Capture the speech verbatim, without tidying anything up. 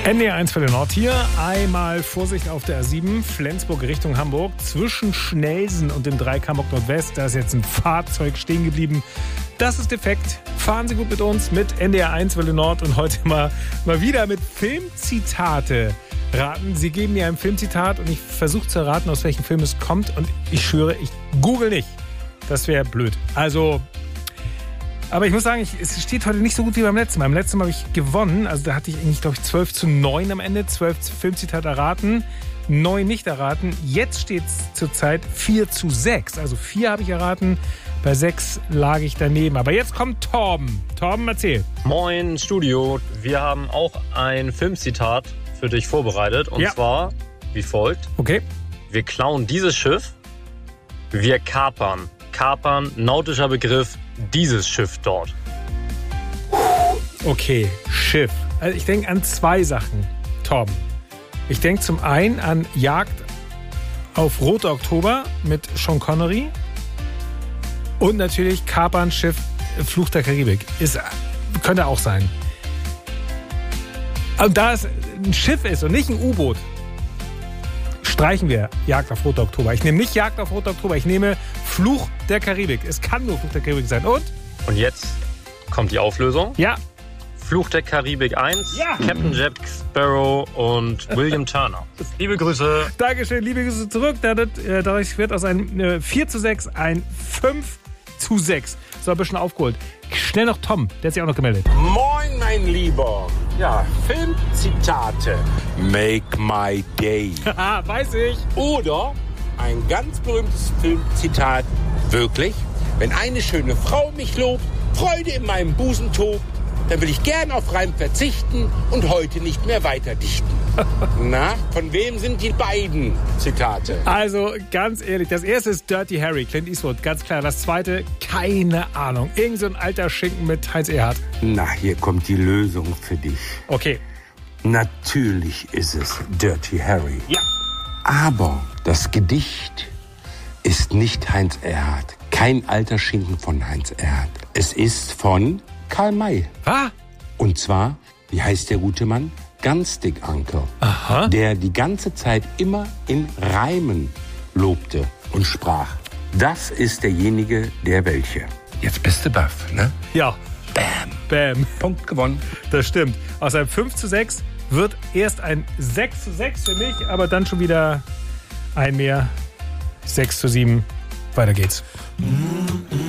N D R eins für den Nord hier. Einmal Vorsicht auf der A sieben, Flensburg Richtung Hamburg. Zwischen Schnelsen und dem Dreieck Hamburg Nordwest, da ist jetzt ein Fahrzeug stehen geblieben. Das ist defekt. Fahren Sie gut mit uns, mit N D R eins Welle Nord und heute mal, mal wieder mit Filmzitate raten. Sie geben mir ein Filmzitat und ich versuche zu erraten, aus welchem Film es kommt. Und ich schwöre, ich google nicht. Das wäre blöd. Also... Aber ich muss sagen, ich, es steht heute nicht so gut wie beim letzten Mal. Beim letzten Mal habe ich gewonnen. Also da hatte ich eigentlich, glaube ich, zwölf zu neun am Ende. zwölf Filmzitate erraten, neun nicht erraten. Jetzt steht es zurzeit vier zu sechs. Also vier habe ich erraten, bei sechs lag ich daneben. Aber jetzt kommt Torben. Torben, erzähl. Moin, Studio. Wir haben auch ein Filmzitat für dich vorbereitet. Und ja. zwar wie folgt. Okay. Wir klauen dieses Schiff. Wir kapern. Kapern, nautischer Begriff. Dieses Schiff dort. Okay, Schiff. Also ich denke an zwei Sachen, Torben. Ich denke zum einen an Jagd auf Roter Oktober mit Sean Connery und natürlich Kapern, Schiff, Fluch der Karibik. Ist, könnte auch sein. Und da es ein Schiff ist und nicht ein U-Boot, streichen wir Jagd auf Roter Oktober. Ich nehme nicht Jagd auf Roter Oktober, ich nehme Fluch der Karibik. Es kann nur Fluch der Karibik sein. Und? Und jetzt kommt die Auflösung. Ja. Fluch der Karibik eins, ja. Captain Jack Sparrow und William Turner. Liebe Grüße. Dankeschön, liebe Grüße zurück. Dadurch wird aus einem vier zu sechs ein fünf zu sechs. So, ein bisschen aufgeholt. Schnell noch Tom, der hat sich auch noch gemeldet. Moin, mein Lieber. Ja, Filmzitate. Make my day. Haha, weiß ich. Oder ein ganz berühmtes Filmzitat. Wirklich? Wenn eine schöne Frau mich lobt, Freude in meinem Busen tobt, dann will ich gern auf Reim verzichten und heute nicht mehr weiter dichten. Na, von wem sind die beiden Zitate? Also, ganz ehrlich, das erste ist Dirty Harry, Clint Eastwood, ganz klar. Das zweite, keine Ahnung. Irgend so ein alter Schinken mit Heinz Erhardt. Na, hier kommt die Lösung für dich. Okay. Natürlich ist es Dirty Harry. Ja. Aber das Gedicht ist nicht Heinz Erhardt. Kein alter Schinken von Heinz Erhardt. Es ist von Karl May. Was? Und zwar, wie heißt der gute Mann? Ganz dick Anker. Aha. Der die ganze Zeit immer in Reimen lobte und sprach. Das ist derjenige, der welche. Jetzt bist du baff, ne? Ja. Bam. Bam. Punkt gewonnen. Das stimmt. Aus einem fünf zu sechs wird erst ein sechs zu sechs für mich, aber dann schon wieder ein mehr. sechs zu sieben. Weiter geht's. Mm-mm.